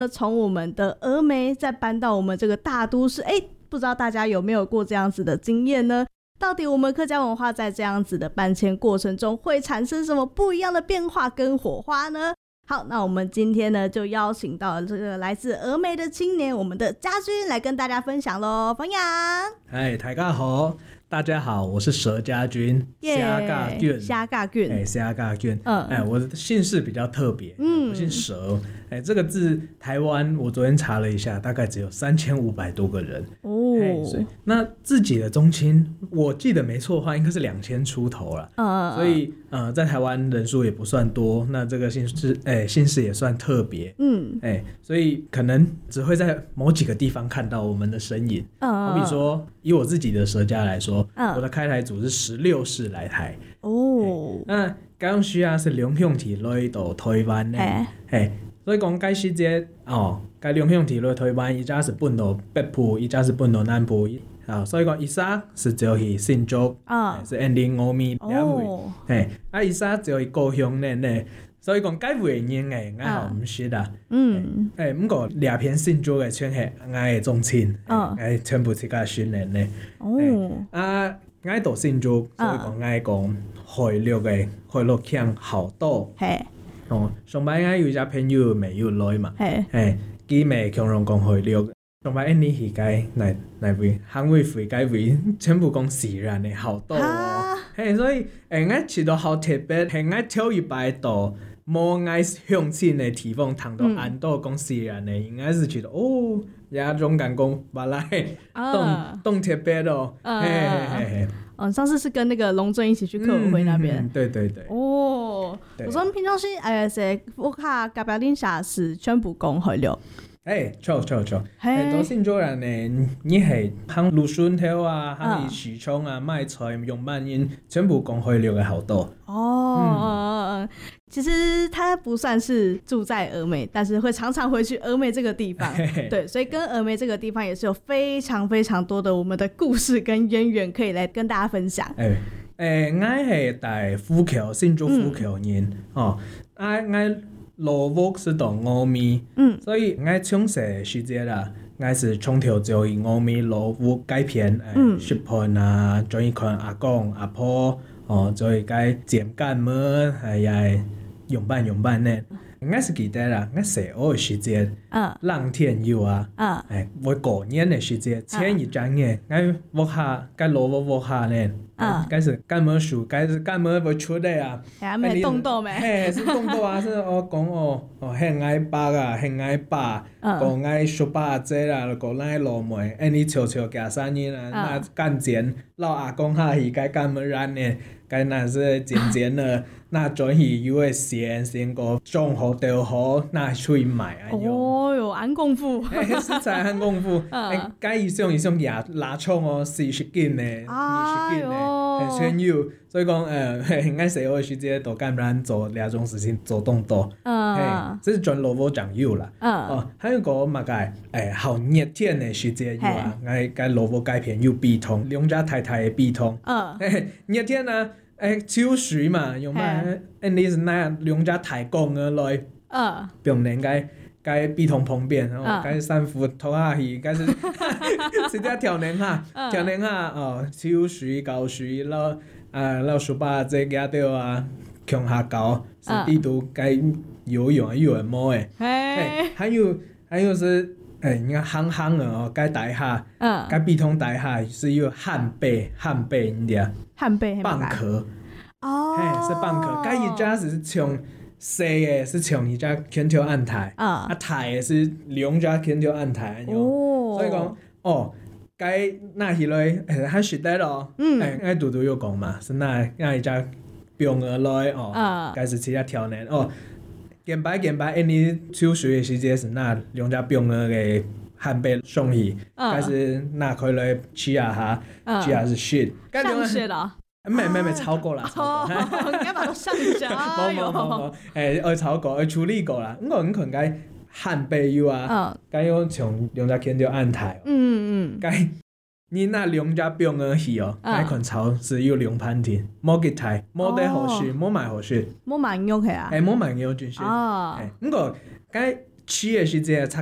从我们的峨眉再搬到我们这个大都市，不知道大家有没有过这样子的经验呢？到底我们客家文化在这样子的搬迁过程中会产生什么不一样的变化跟火花呢？好，那我们今天呢就邀请到了这个来自峨眉的青年，我们的家军来跟大家分享咯。方洋， 嗨，大家好，我是佘家军， 虾尬俊， 虾尬俊，我的姓氏比较特别，我姓佘，这个字台湾我昨天查了一下，大概只有3500多个人所以那自己的宗亲，我记得没错的话，应该是2000出头了，所以在台湾人数也不算多，那这个姓氏也算特别，所以可能只会在某几个地方看到我们的身影，好比说以我自己的佘家来说，我的开台组是16世来台那高雄市是龙向体来到台湾所以讲该时节该龙向体来台湾，伊家是搬到北部，伊家是搬到南部所以讲伊莎是走去新竹是安林峨眉两位伊莎走去高雄呢所以讲该位人我好唔识不过两片新竹的村我的宗亲我全部是个训练呢我到新竹，所以讲我讲回录腔好多上摆我有一只朋友没有来嘛佢咪強容講回錄，同埋呢而家嚟會行會回解會全部講自然嘅好多所以我去到好特別，係我跳一擺到冇我鄉親嘅地方，談到安到講自然嘅，應該是覺得也種感覺把來動特別上次是跟那个龙尊一起去客委会那边， 对我说平常是是我看隔壁邻下是全部讲回了錯到新竹人呢，你係行蘆筍頭行時蔥賣菜用半音全部講回了嘅好多其实他不算是住在峨眉，但是會常常回去峨眉這個地方對，所以跟峨眉這個地方也是有非常非常多的我們的故事跟淵源可以來跟大家分享我係在富橋新竹富橋人我羅屋是到峨眉所以我從小時節啦我是從頭就去峨眉羅屋改片食盤做一看阿公阿婆做cái剪干麼也用辦呢我是記得啦我小學的時間浪天有我過年的時間前一張年我下該羅我下呢該是幹麼樹該是幹麼會出來沒動到沒是動到是講很愛爸很愛爸講愛叔爸這啦講愛老妹你悄悄給三年那幹剪老阿公下去該幹麼然呢該那是剪了那轉去有的先個種好掉好那出去賣安功夫實在安功夫該一雙也拉衝40斤呢20斤呢全有所以講我小學時節都幹不做兩種事情做動作這是轉蘿蔔醬有啦還有個嘛個好熱天的時節有我該蘿蔔改片有鼻通兩家太太的鼻通熱天秋水嘛用嘛你是那兩家太公而來並能該鼻通旁邊該三伏拖下去該是直接調能下秋水高水老叔爸這個到強下高是地圖該游泳有人摸還有是你看行的該帶下該鼻通帶下是有漢貝你的漢貝蚌殼是蚌殼該一家是從細的是從一家天條案台台的是兩家天條案台所以講該那起來還實在咯我嘟嘟有講嘛是那一家病而來該是其他條呢見擺你秋水的時節是那兩家病兒的漢貝送去該是那開來吃下是血上血了沒超過啦應該把它上血冇超過處理過啦我可能該漢貝有該有從兩家天條案台該你那兩家病兒去該可能超是有兩盤田冇給台冇得好血冇買好血冇買肉去冇買肉就是不過該去的时阵